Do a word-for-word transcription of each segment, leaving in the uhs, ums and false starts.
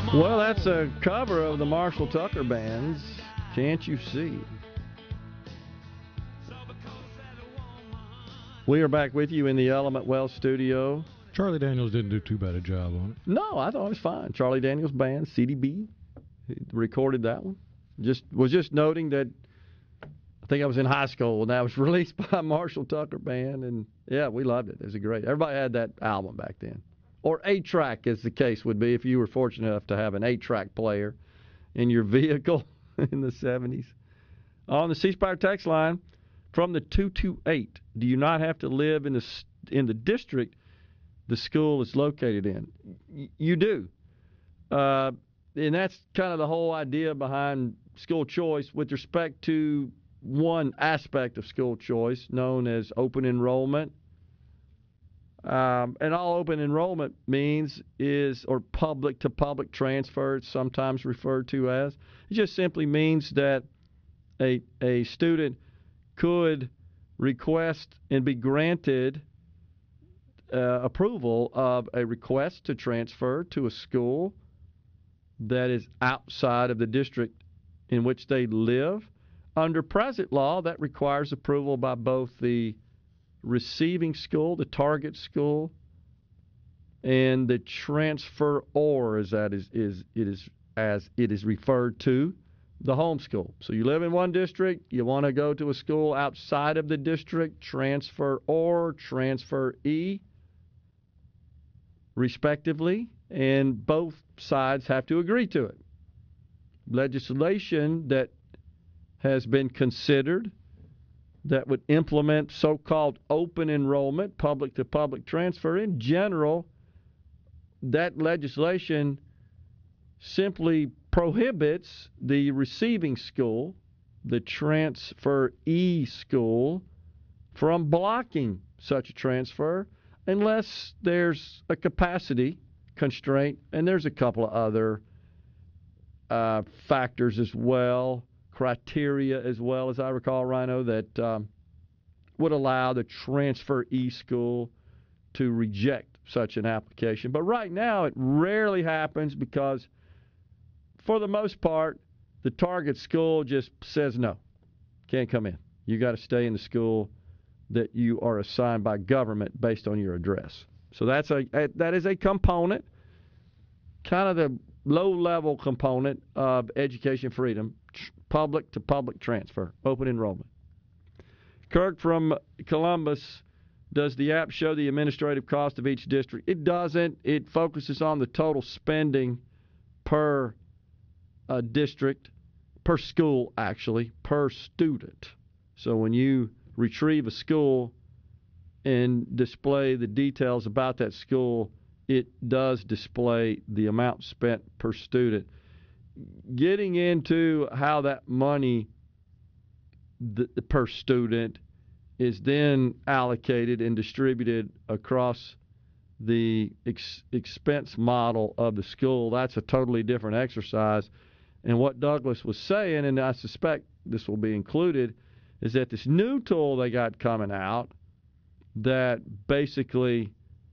Well, that's a cover of the Marshall Tucker Band's Can't You See? We are back with you in the Element Wealth studio. Charlie Daniels didn't do too bad a job on it. No, I thought it was fine. Charlie Daniels Band, C D B, he recorded that one. Just was just noting that I think I was in high school when that was released by Marshall Tucker Band, and yeah, we loved it. It was a great. Everybody had that album back then, or eight-track, as the case would be, if you were fortunate enough to have an eight-track player in your vehicle in the seventies. On the C Spire text line from the two two eight, do you not have to live in the in the district the school is located in? Y- you do. Uh, and that's kind of the whole idea behind school choice with respect to one aspect of school choice known as open enrollment. Um, and all open enrollment means is, or public-to-public transfer, it's sometimes referred to as, it just simply means that a a student could request and be granted uh, approval of a request to transfer to a school that is outside of the district in which they live. Under present law, that requires approval by both the receiving school, the target school, and the transferor, as that is, is it is as it is referred to, the home school. So you live in one district, you want to go to a school outside of the district, transferor, transferee, respectively, and both sides have to agree to it. Legislation that has been considered that would implement so-called open enrollment, public-to-public transfer, in general, that legislation simply prohibits the receiving school, the transferee school, from blocking such a transfer unless there's a capacity constraint, and there's a couple of other uh, factors as well, criteria as well, as I recall, Rhino, that um, would allow the transferee school to reject such an application. But right now it rarely happens because, for the most part, the target school just says no, can't come in. You got to stay in the school that you are assigned by government based on your address. So that's a, a that is a component, kind of the low-level component of education freedom, tr- public-to-public transfer, open enrollment. Kirk from Columbus, does the app show the administrative cost of each district? It doesn't. It focuses on the total spending per uh, district, per school, actually, per student. So when you retrieve a school and display the details about that school, it does display the amount spent per student. Getting into how that money the, the per student is then allocated and distributed across the ex- expense model of the school, that's a totally different exercise. And what Douglas was saying, and I suspect this will be included, is that this new tool they got coming out that basically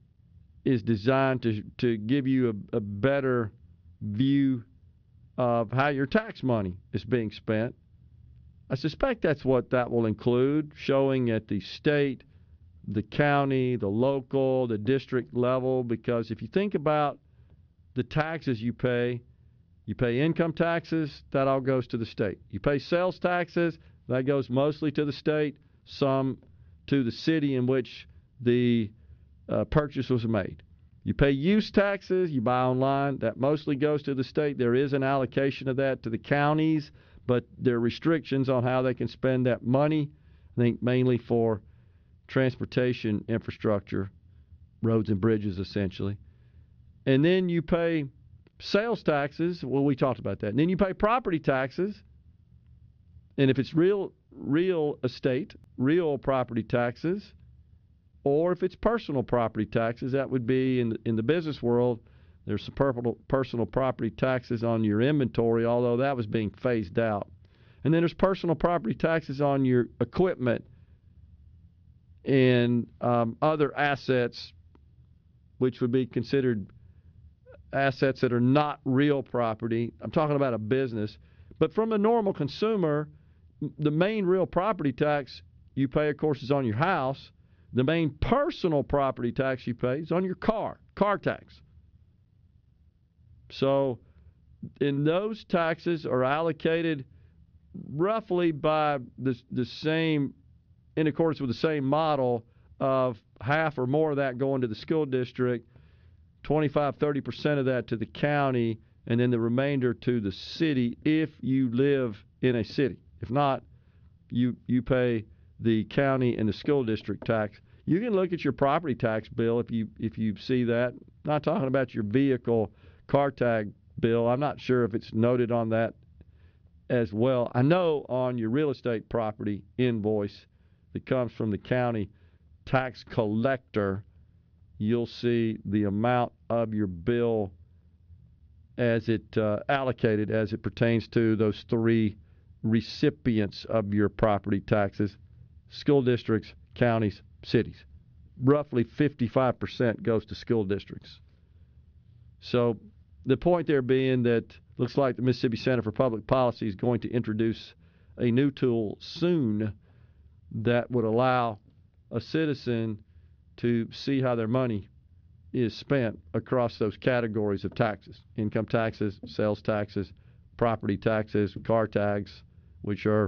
is designed to to give you a, a better view of how your tax money is being spent. I suspect that's what that will include, showing at the state, the county, the local, the district level, because if you think about the taxes you pay, you pay income taxes, that all goes to the state. You pay sales taxes, that goes mostly to the state, some to the city in which the uh, purchase was made. You pay use taxes, you buy online, that mostly goes to the state. There is an allocation of that to the counties, but there are restrictions on how they can spend that money, I think mainly for transportation infrastructure, roads and bridges essentially. And then you pay sales taxes, well, we talked about that. And then you pay property taxes, and if it's real real estate, real property taxes, or if it's personal property taxes, that would be in the, in the business world, there's some personal, personal property taxes on your inventory, although that was being phased out. And then there's personal property taxes on your equipment and um, other assets, which would be considered assets that are not real property. I'm talking about a business. But from a normal consumer, the main real property tax you pay, of course, is on your house. The main personal property tax you pay is on your car, car tax. So, and those taxes are allocated roughly by the, the same, in accordance with the same model of half or more of that going to the school district, twenty-five, thirty percent of that to the county, and then the remainder to the city if you live in a city. If not, you you pay the county and the school district tax. You can look at your property tax bill if you if you see that. I'm not talking about your vehicle car tag bill. I'm not sure if it's noted on that as well. I know on your real estate property invoice that comes from the county tax collector, you'll see the amount of your bill as it uh, allocated as it pertains to those three recipients of your property taxes: school districts, counties, cities. Roughly fifty-five percent goes to school districts. So the point there being that looks like the Mississippi Center for Public Policy is going to introduce a new tool soon that would allow a citizen to see how their money is spent across those categories of taxes: income taxes, sales taxes, property taxes, car tags, which are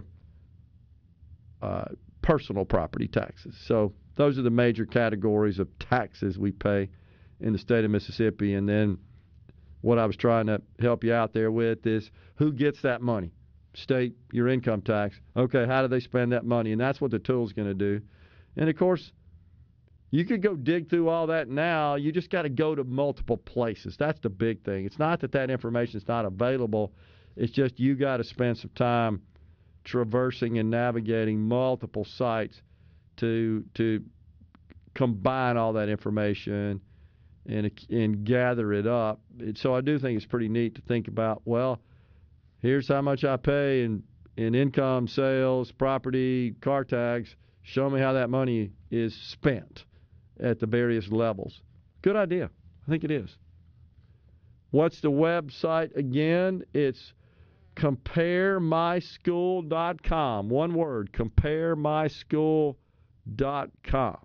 uh, personal property taxes. So those are the major categories of taxes we pay in the state of Mississippi. And then what I was trying to help you out there with is who gets that money? State, your income tax. Okay, how do they spend that money? And that's what the tool's going to do. And, of course, you could go dig through all that now. You just got to go to multiple places. That's the big thing. It's not that that information is not available. It's just you got to spend some time traversing and navigating multiple sites to to combine all that information and and gather it up. So I do think it's pretty neat to think about, well, here's how much I pay in, in income, sales, property, car tags. Show me how that money is spent at the various levels. Good idea. I think it is. What's the website again? It's compare my school dot com. One word, compare my school dot com.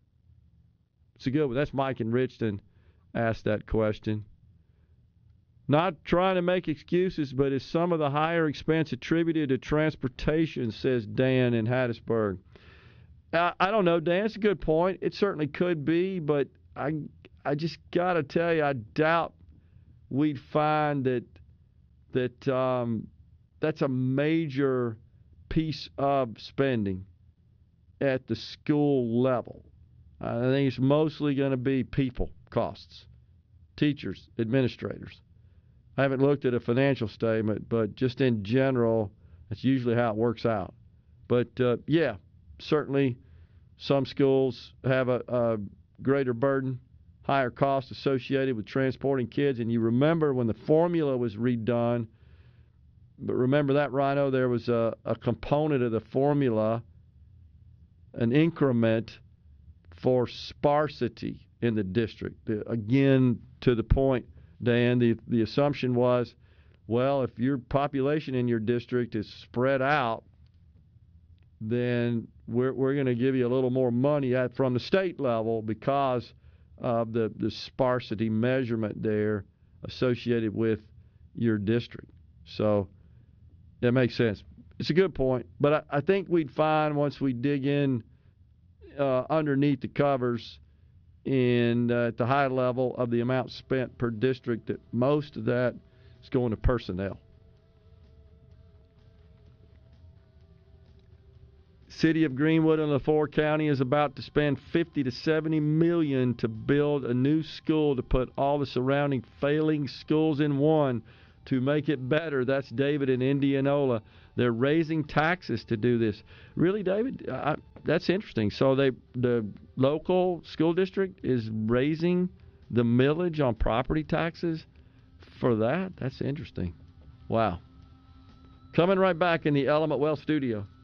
It's a good one. That's Mike in Richton asked that question. Not trying to make excuses, but is some of the higher expense attributed to transportation, says Dan in Hattiesburg. I, I don't know, Dan. It's a good point. It certainly could be, but I I just got to tell you, I doubt we'd find that that um, that's a major piece of spending at the school level. I think it's mostly going to be people costs, teachers, administrators. I haven't looked at a financial statement, but just in general, that's usually how it works out. But, uh, yeah, certainly some schools have a, a greater burden, higher cost associated with transporting kids. And you remember when the formula was redone, but remember that, Rhino, there was a, a component of the formula, an increment for sparsity in the district. The, again, to the point, Dan, the, the assumption was, well, if your population in your district is spread out, then we're we're going to give you a little more money at, from the state level because of the, the sparsity measurement there associated with your district. So that makes sense. It's a good point. But I, I think we'd find once we dig in uh, underneath the covers and uh, at the high level of the amount spent per district that most of that is going to personnel. City of Greenwood and LaFleur County is about to spend fifty to seventy million to build a new school to put all the surrounding failing schools in one to make it better. That's David in Indianola. They're raising taxes to do this. Really, David? I, that's interesting. So they the local school district is raising the millage on property taxes for that? That's interesting. Wow. Coming right back in the Element Wealth studio.